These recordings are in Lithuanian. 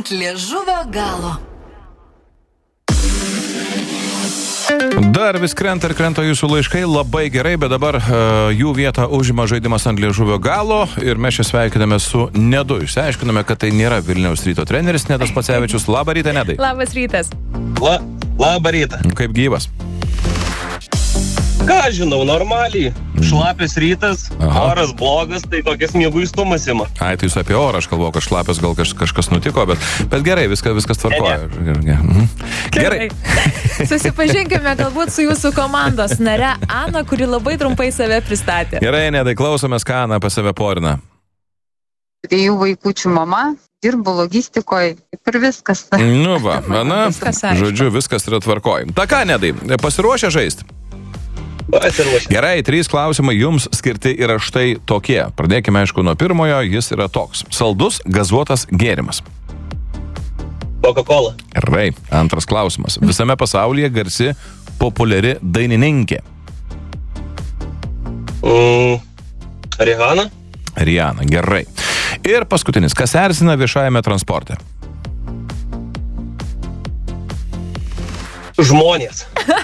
ant liežuvio galo. Dar vis krenta ir krenta jūsų laiškai, labai gerai, bet dabar jų vietą užima žaidimas ant liežuvio galo ir mes čia sveikiname su Nedu. Išsiaiškiname, kad tai nėra Vilniaus Ryto treneris Nedas Pacevičius. Labą rytą, Nedai. Labas rytas. Labą rytą. Kaip gyvas? Ką žinau, normaliai. Šlapės rytas, oras blogas, tai tokias mieguistumas ima. Ai, tai jūs apie orą, aš kalbau, kad šlapės gal kažkas nutiko, bet gerai, viskas tvarkoja. Gerai. Susipažinkime galbūt su jūsų komandos nare Ana, kuri labai trumpai save pristatė. Gerai, Nedai, klausomės, ką Ana apie save porina. 3 vaikučių mama, dirbu logistikoje, kaip ir viskas. Nu va, Ana, žodžiu, viskas yra tvarkoj. Ta ką, Nedai, pasiruošę žaisti? Gerai, 3 klausimai jums skirti yra štai tokie. Pradėkime, aišku, nuo pirmojo, jis yra toks. Saldus, gazuotas gėrimas. Coca-Cola. Gerai, antras klausimas. Visame pasaulyje garsi populiari dainininkė. Rihanna. Rihanna, gerai. Ir paskutinis, kas erzina viešajame transporte? Žmonės.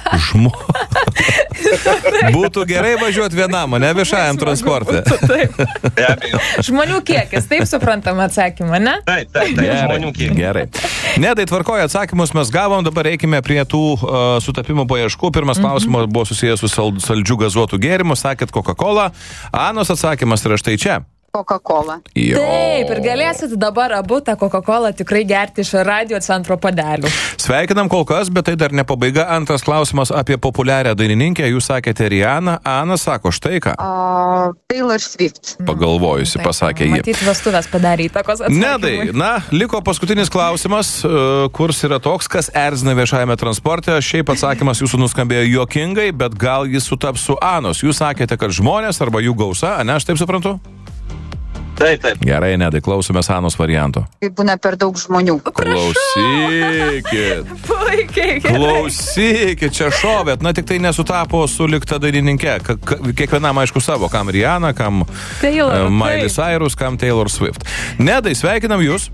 Būtų gerai važiuoti vienam, o ne viešajam transporte. Taip. Žmonių kiekis, taip suprantam atsakymą, ne? Taip, žmonių kiekis. Gerai. Nedai, tvarkoja atsakymus mes gavom, dabar reikime prie tų sutapimų paieškų. Pirmas klausimas buvo susijęs su saldžių gazuotų gėrimų, sakėt Coca-Cola. Anos atsakymas yra štai čia. Coca-Cola. Jo. Taip, ir galėsit dabar abu tą Coca-Cola tikrai gerti iš radio centro padelių. Sveikinam kol kas, bet tai dar ne pabaiga. Antras klausimas apie populiarią dainininkę. Jūs sakėte Rihanna, Ana sako štai ką. Taylor Swift. Pagalvojusi, pasakė ji. Matyt, vestuvės padarė įtakos atsakymui. Nedai, liko paskutinis klausimas, kurs yra toks, kas erzina viešajame transporte. Šiaip atsakymas jūsų nuskambėjo juokingai, bet gal jis sutaps su Anos. Jūs sakėte, kad žmonės arba jų gausa, ne, aš taip suprantu? Taip. Gerai, Nedai, klausomės Anos varianto. Kai būna per daug žmonių. Klausykit. Puikiai. Klausykit, čia šovėt. Na, tik tai nesutapo su likta dainininkė. Kiekvienam aišku savo, kam Rihanna, kam Miley Cyrus, kam Taylor Swift. Nedai, sveikinam jūs.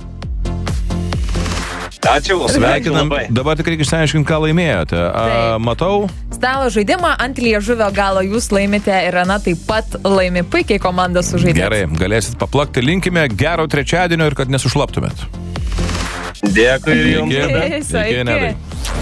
Ačiū. Sveikinam. Dabar tik reikia išsiaiškinti, ką laimėjote. Matau. Stalo žaidimą ant liežuvio galo jūs laimite ir Ana taip pat laimi. Puikiai komanda sužaidė. Gerai, galėsit paplakti. Linkime gero trečiadienio ir kad nesušlaptumėt. Dėkui ir jums. Iki, Nedai.